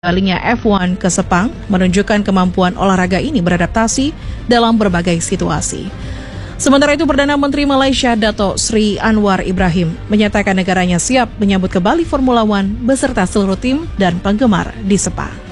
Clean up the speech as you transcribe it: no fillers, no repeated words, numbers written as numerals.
Kembalinya F1 ke Sepang menunjukkan kemampuan olahraga ini beradaptasi dalam berbagai situasi. Sementara itu, Perdana Menteri Malaysia Dato' Sri Anwar Ibrahim menyatakan negaranya siap menyambut kembali Formula One beserta seluruh tim dan penggemar di Sepang.